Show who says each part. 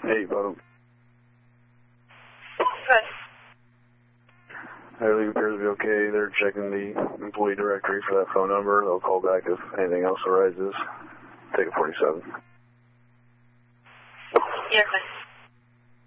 Speaker 1: Hey, bottom.
Speaker 2: Good.
Speaker 1: Everything appears to be okay. They're checking the employee directory for that phone number. They'll call back if anything else arises. Take a 47.
Speaker 2: Yes, sir.